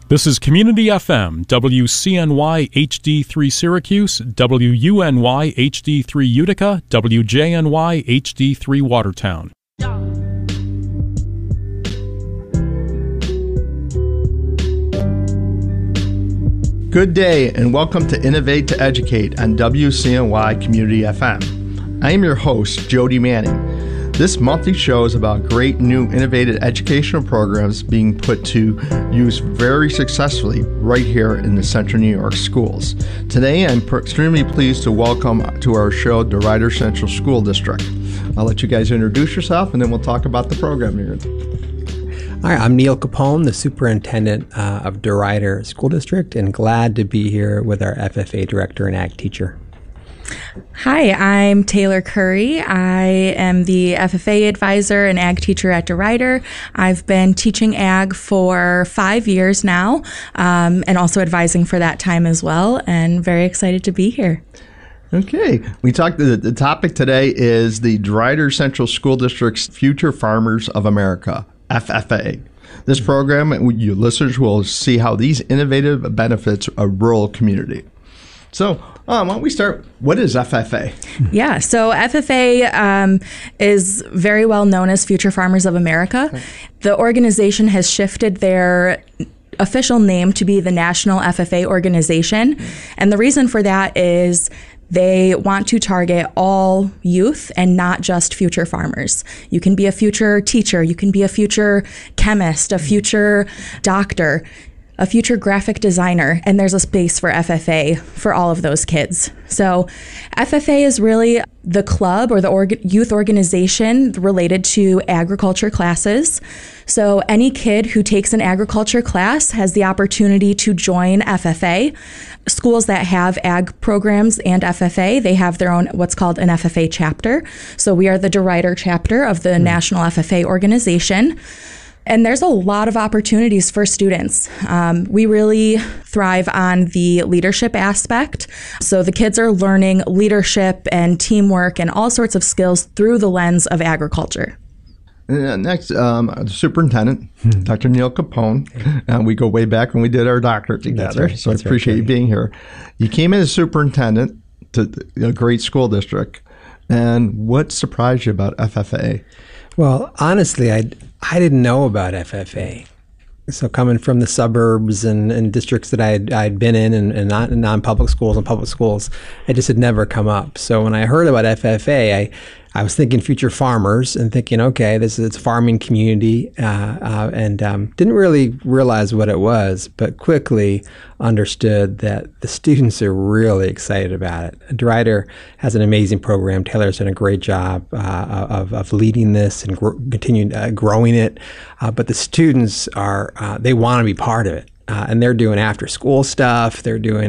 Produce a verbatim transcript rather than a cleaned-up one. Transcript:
This is Community F M, W C N Y H D three Syracuse, W U N Y H D three Utica, W J N Y H D three Watertown. Good day and welcome to Innovate to Educate on W C N Y Community F M. I am your host, Jody Manning. This monthly show is about great new innovative educational programs being put to use very successfully right here in the Central New York schools. Today, I'm extremely pleased to welcome to our show DeRuyter Central School District. I'll let you guys introduce yourself and then we'll talk about the program here. Hi, I'm Neil Capone, the superintendent uh, of DeRuyter School District, and glad to be here with our F F A director and ag teacher. Hi, I'm Taylor Curry. I am the F F A advisor and ag teacher at DeRuyter. I've been teaching ag for five years now, um, and also advising for that time as well, and very excited to be here. Okay, we talked. The, the topic today is the DeRuyter Central School District's Future Farmers of America, F F A. This program, you listeners will see how these innovative benefits a rural community. So, um, why don't we start? What is F F A? Yeah, so F F A um, is very well known as Future Farmers of America. Okay. The organization has shifted their official name to be the National F F A Organization. And the reason for that is they want to target all youth and not just future farmers. You can be a future teacher, you can be a future chemist, a future doctor, a future graphic designer, and there's a space for F F A for all of those kids. So F F A is really the club or the org- youth organization related to agriculture classes. So any kid who takes an agriculture class has the opportunity to join F F A. Schools that have ag programs and F F A, they have their own what's called an F F A chapter. So we are the DeRuyter chapter of the mm. National F F A organization. And there's a lot of opportunities for students. Um, we really thrive on the leadership aspect. So the kids are learning leadership and teamwork and all sorts of skills through the lens of agriculture. Uh, next, um, the superintendent, hmm. Doctor Neil Capone. Uh, we go way back when we did our doctorate together, right. so That's I appreciate right. you being here. You came in as superintendent to a great school district. And what surprised you about F F A? Well, honestly, I I didn't know about F F A. So coming from the suburbs and, and districts that I had, I'd been in and, and not non-public schools and public schools, it just had never come up. So when I heard about F F A, I, I was thinking future farmers and thinking, okay, this is a farming community, uh, uh, and um, didn't really realize what it was, but quickly understood that the students are really excited about it. DeRuyter has an amazing program. Taylor's done a great job uh, of, of leading this and gr- continuing uh, growing it, uh, but the students are, uh, they want to be part of it. Uh, and they're doing after school stuff. They're doing